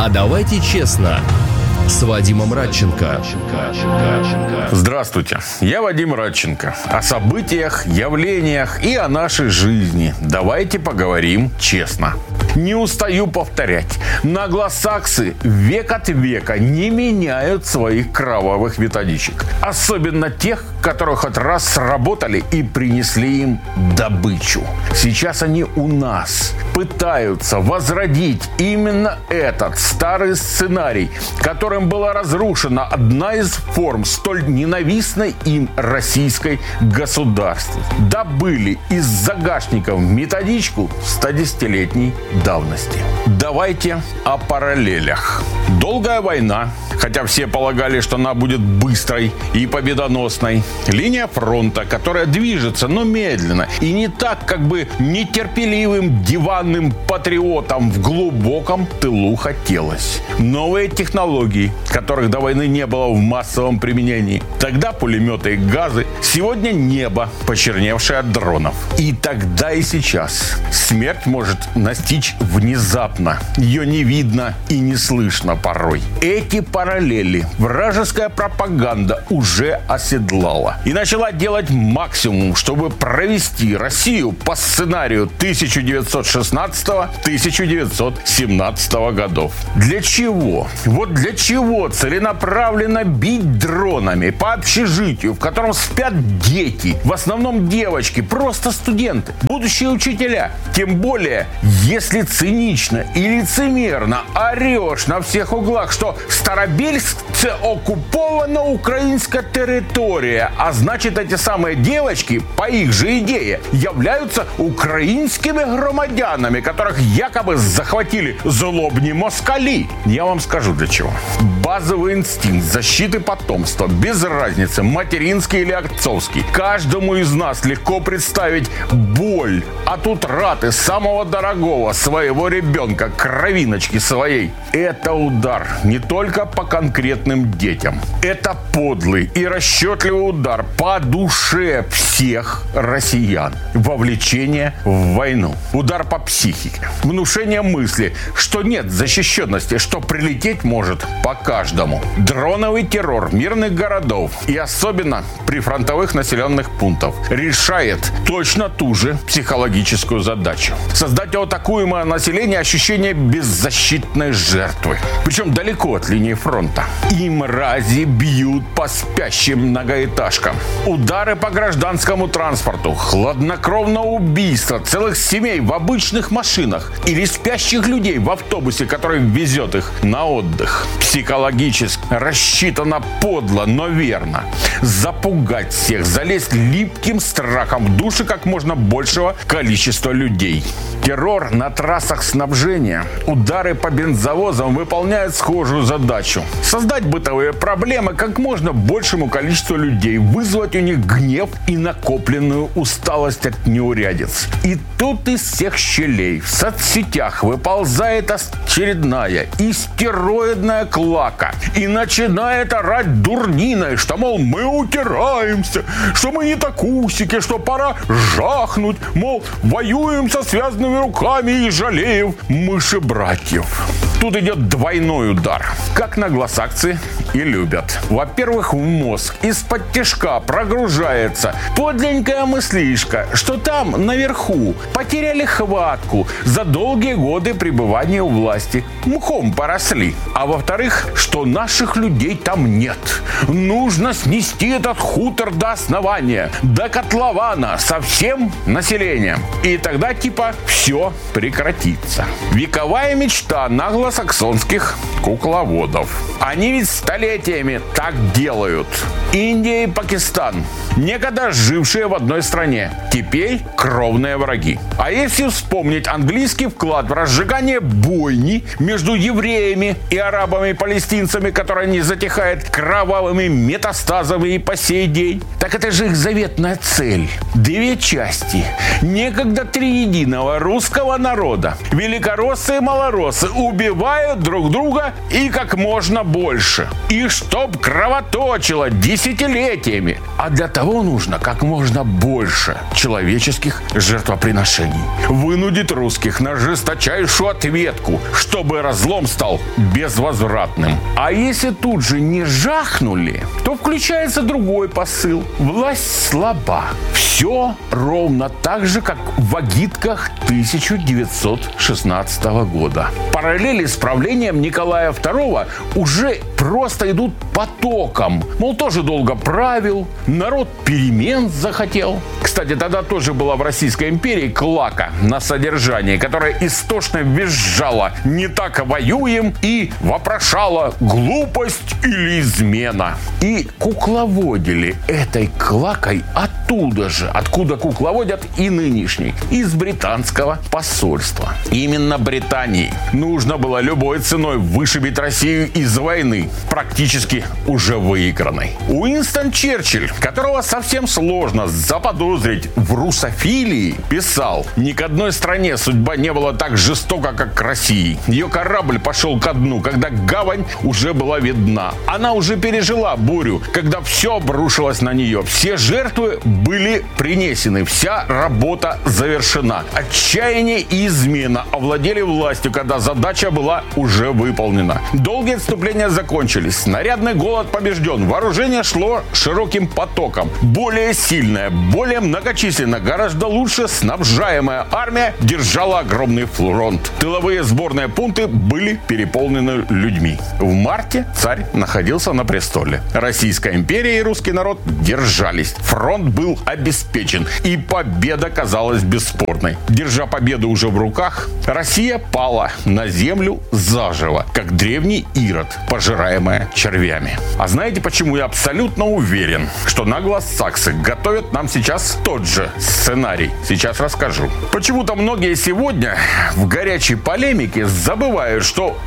А давайте честно, с Вадимом Радченко. Здравствуйте, я Вадим Радченко. О событиях, явлениях и о нашей жизни давайте поговорим честно. Не устаю повторять, наглосаксы век от века не меняют своих кровавых методичек. Особенно тех, которые хоть раз сработали и принесли им добычу. Сейчас они у нас пытаются возродить именно этот старый сценарий, которым была разрушена одна из форм столь ненавистной им российской государства. Добыли из загашников методичку 110-летней давности. Давайте о параллелях. Долгая война, хотя все полагали, что она будет быстрой и победоносной. Линия фронта, которая движется, но медленно и не так, как бы нетерпеливым диванным патриотам в глубоком тылу хотелось. Новые технологии, которых до войны не было в массовом применении. Тогда пулеметы и газы, сегодня небо, почерневшее от дронов. И тогда, и сейчас смерть может настичь внезапно. Ее не видно и не слышно порой. Эти параллели вражеская пропаганда уже оседлала и начала делать максимум, чтобы провести Россию по сценарию 1916-1917 годов. Для чего? Вот для чего целенаправленно бить дронами по общежитию, в котором спят дети, в основном девочки, просто студенты, будущие учителя. Тем более, если цинично и лицемерно орешь на всех углах, что Старобельск – це оккупована украинская территория, а значит, эти самые девочки, по их же идее, являются украинскими громадянами, которых якобы захватили злобні москали. Я вам скажу для чего. Базовый инстинкт защиты потомства, без разницы, материнский или отцовский. Каждому из нас легко представить боль от утраты самого дорогого своего ребенка, кровиночки своей. Это удар не только по конкретным детям. Это подлый и расчетливый удар по душе всех россиян. Вовлечение в войну. Удар по психике. Внушение мысли, что нет защищенности, что прилететь может по каждому. Дроновый террор мирных городов и особенно прифронтовых населенных пунктов решает точно ту же психологическую задачу. Создать у атакуемого населения ощущение беззащитной жертвы. Причем далеко от линии фронта. И мрази бьют по спящим многоэтажкам. Удары по гражданскому транспорту, хладнокровное убийство целых семей в обычных машинах или спящих людей в автобусе, который везет их на отдых. Психологически рассчитано подло, но верно. Запугать всех, залезть липким страхом в души как можно большего количества людей. Террор на трассах снабжения, удары по бензовозам выполняют схожую задачу. Создать бытовые проблемы как можно большему количеству людей, вызвать у них гнев и накопленную усталость от неурядиц. И тут из всех щелей в соцсетях выползает очередная истероидная клака и начинает орать дурниной, что, мол, мы утираемся, что мы не такусики, что пора жахнуть, мол, воюем со связанными руками и жалеем мыши-братьев. Тут идет двойной удар. Как наглосаксы и любят. Во-первых, в мозг из-под тишка прогружается подленькая мыслишка, что там, наверху, потеряли хватку за долгие годы пребывания у власти. Мхом поросли. А во-вторых, что наших людей там нет. Нужно снести этот хутор до основания, до котлована, со всем населением. И тогда типа все прекратится. Вековая мечта наглосаксонских кукловодов. Они ведь столетиями так делают. Индия и Пакистан, некогда жившие в одной стране, теперь кровные враги. А если вспомнить английский вклад в разжигание бойни между евреями и арабами-палестинцами, которая не затихает кровавыми метастазами и по сей день, так это же их заветная цель. Две части некогда триединого русского народа, великороссы и малороссы, убивают друг друга и как можно больше. И чтоб кровоточило десятилетиями десятилетиями. А для того нужно как можно больше человеческих жертвоприношений. Вынудить русских на жесточайшую ответку, чтобы разлом стал безвозвратным. А если тут же не жахнули, то включается другой посыл. Власть слаба. Все ровно так же, как в агитках 1916 года. Параллели с правлением Николая II уже просто идут потоком. Мол, тоже долго правил, народ перемен захотел. Кстати, тогда тоже была в Российской империи клака на содержание, которая истошно визжала «не так воюем» и вопрошала «глупость или измена». И кукловодили этой клакой оттуда же, откуда кукловодят и нынешний, из британского посольства. Именно Британии нужно было любой ценой вышибить Россию из войны, практически уже выигранной. Уинстон Черчилль, которого совсем сложно заподозрить в русофилии, писал: «Ни к одной стране судьба не была так жестока, как к России. Ее корабль пошел ко дну, когда гавань уже была видна. Она уже пережила бурю, когда все обрушилось на нее. Все жертвы были принесены, вся работа завершена. Отчаяние и измена овладели властью, когда задача была уже выполнена. Долгие отступления закончились. Снарядный голод побежден. Вооружение шло широким потоком. Более сильная, более многочисленная, гораздо лучше снабжаемая армия держала огромный фронт. Тыловые сборные пункты были переполнены людьми. В марте царь находился на престоле. Российская империя и русский народ держались. Фронт был обеспечен, и победа казалась бесспорной. Держа победу уже в руках, Россия пала на землю заживо, как древний Ирод, пожираемая червями. А знаете, почему я абсолютно уверен, что англосаксы готовят нам сейчас тот же сценарий? Сейчас расскажу. Почему-то многие сегодня в горячей полемике забывают, что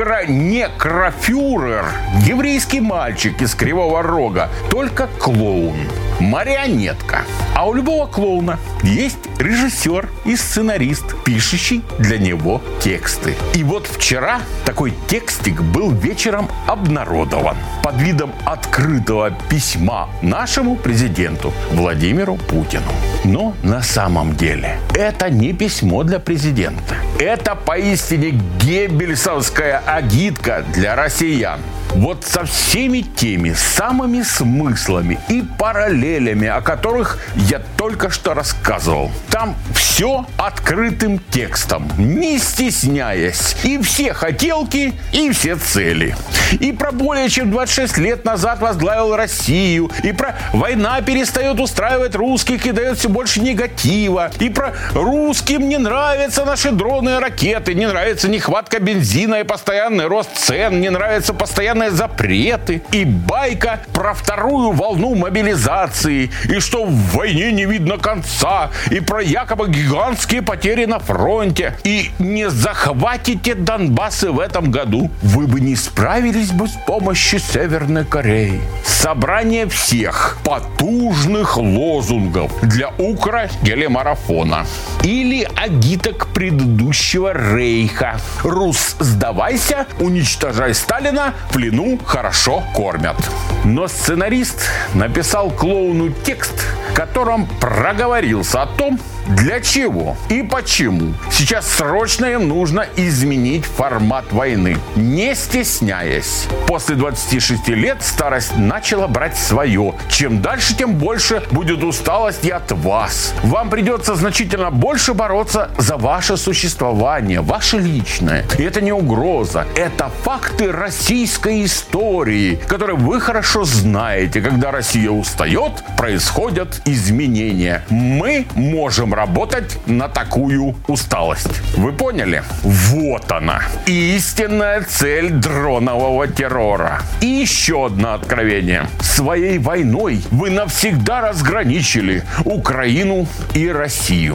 некрофюрер, еврейский мальчик из Кривого Рога, только клоун, марионетка. А у любого клоуна есть режиссер и сценарист, пишущий для него тексты. И вот вчера такой текстик был вечером обнародован под видом открытого письма нашему президенту Владимиру Путину. Но на самом деле это не письмо для президента. Это поистине геббельсовская агитка для россиян. Вот со всеми теми самыми смыслами и параллелями, о которых я только что рассказывал. Там все открытым текстом, не стесняясь. И все хотелки, и все цели. И про более чем 26 лет назад возглавил Россию. И про война перестает устраивать русских и дает все больше негатива. И про русским не нравятся наши дроны и ракеты. Не нравится нехватка бензина и постоянный рост цен. Не нравятся постоянные запреты. И байка про вторую волну мобилизации. И что в войне не видно конца. И про якобы гигантские потери на фронте. И не захватите Донбасс в этом году, вы бы не справились бы с помощью Северной Кореи. Собрание всех потужных лозунгов для укртелемарафона. Или агиток предыдущего рейха. Рус, сдавайся, уничтожай Сталина, в плену хорошо кормят. Но сценарист написал клоуну текст, в котором проговорился о том, для чего и почему сейчас срочно им нужно изменить формат войны, не стесняясь. После 26 лет старость начала брать свое. Чем дальше, тем больше будет усталость и от вас. Вам придется значительно больше бороться за ваше существование, ваше личное. И это не угроза, это факты российской истории, которые вы хорошо знаете. Когда Россия устает, происходят изменения. Мы можем работать на такую усталость. Вы поняли? Вот она. Истинная цель дронового террора. И еще одно откровение. Своей войной вы навсегда разграничили Украину и Россию.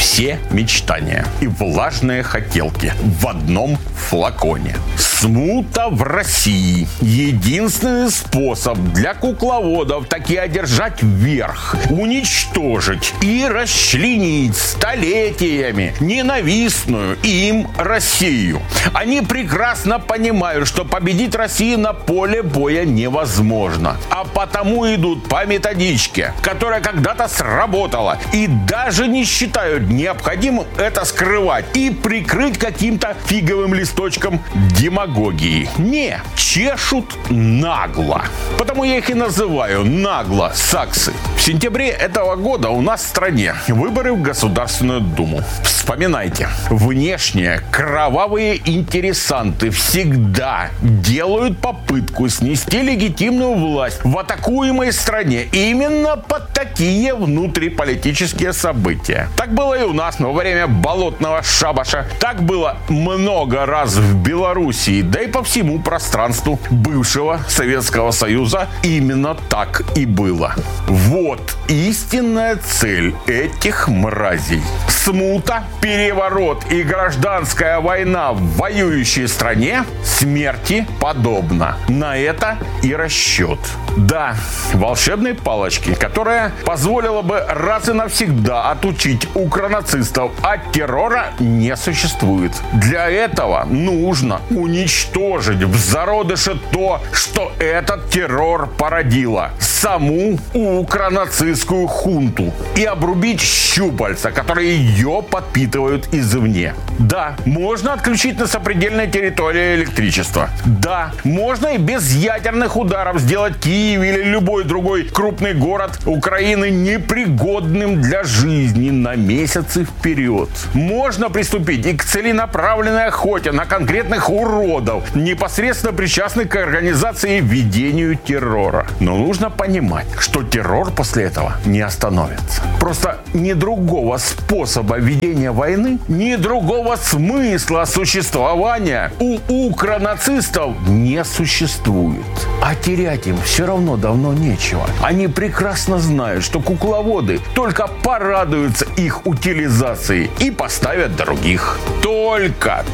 все мечтания и влажные хотелки в одном флаконе. Смута в России. Единственный способ для кукловодов таки одержать верх, уничтожить и расчленить столетиями ненавистную им Россию. Они прекрасно понимают, что победить Россию на поле боя невозможно, а потому идут по методичке, которая когда-то сработала, и даже не считают необходимым это скрывать и прикрыть каким-то фиговым листочком демагогии. Не, чешут нагло. Потому я их и называю нагло саксы. В сентябре этого года у нас в стране выборы в Государственную Думу. Вспоминайте, внешние кровавые интересанты всегда делают попытку снести легитимную власть в атакуемой стране именно под такие внутриполитические события. Так было и у нас во время болотного шабаша. Так было много раз в Белоруссии, да и по всему пространству бывшего Советского Союза именно так и было. Вот истинная цель этих мразей. Смута, переворот и гражданская война в воюющей стране смерти подобно. На это и расчет. Да, волшебной палочки, которая позволила бы раз и навсегда отучить укронацистов от террора, не существует. Для этого нужно уничтожить в зародыше то, что этот террор породило. Саму укронацистскую хунту. И обрубить щупальца, которые ее подпитывают извне. Да, можно отключить на сопредельной территории электричество. Да, можно и без ядерных ударов сделать Киев или любой другой крупный город Украины непригодным для жизни на месяцы вперед. Можно приступить и к целенаправленной охоте на конкретных уродов, непосредственно причастных к организации и ведению террора. Но нужно понимать, что террор после этого не остановится. Просто ни другого способа ведения войны, ни другого смысла существования у укронацистов не существует. А терять им все равно давно нечего. Они прекрасно знают, что кукловоды только порадуются их утилизацией и поставят других. Только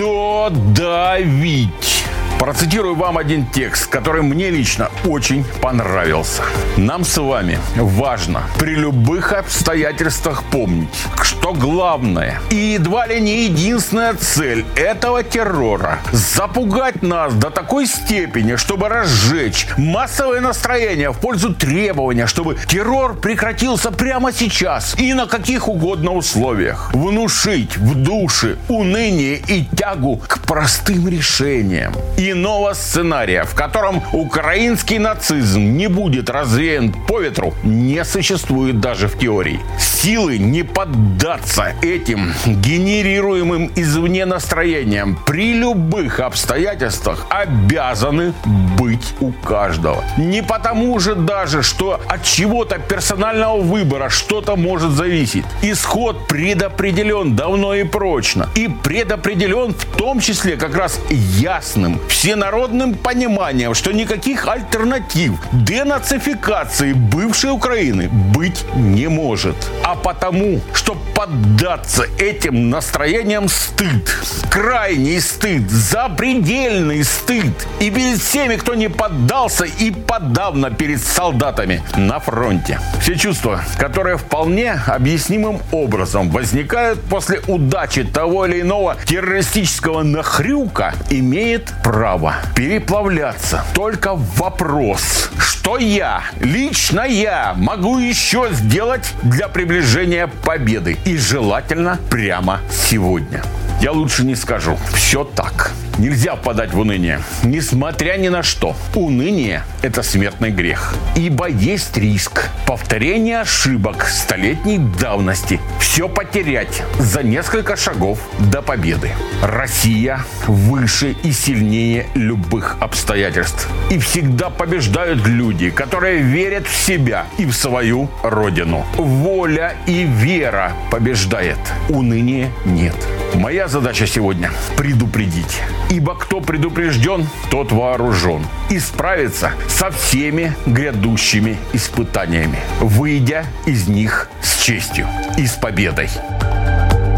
додавить. Процитирую вам один текст, который мне лично очень понравился. Нам с вами важно при любых обстоятельствах помнить, что главное и едва ли не единственная цель этого террора – запугать нас до такой степени, чтобы разжечь массовое настроение в пользу требования, чтобы террор прекратился прямо сейчас и на каких угодно условиях. Внушить в душе уныние и тягу к простым решениям. Иного сценария, в котором украинский нацизм не будет развеян по ветру, не существует даже в теории. Силы не поддаться этим генерируемым извне настроениям при любых обстоятельствах обязаны быть у каждого. Не потому же даже, что от чего-то персонального выбора что-то может зависеть. Исход предопределен давно и прочно. И предопределен в том числе как раз ясным, всенародным пониманием, что никаких альтернатив денацификации бывшей Украины быть не может. А потому, что поддаться этим настроениям стыд. Крайний стыд, запредельный стыд. И перед всеми, кто не поддался, и подавно перед солдатами на фронте. Все чувства, которые вполне объяснимым образом возникают после удачи того или иного террористического нахрюка, имеет право переплавляться только в вопрос, что я, лично я, могу еще сделать для приближения победы. И желательно прямо сегодня. Я лучше не скажу. Все так. Нельзя впадать в уныние. Несмотря ни на что. Уныние – это смертный грех. Ибо есть риск повторения ошибок столетней давности. Все потерять за несколько шагов до победы. Россия выше и сильнее любых обстоятельств. И всегда побеждают люди, которые верят в себя и в свою родину. Воля и вера побеждает. Уныния нет. Моя задача сегодня – предупредить. Ибо кто предупрежден, тот вооружен. И справиться со всеми грядущими испытаниями, выйдя из них с честью и с победой.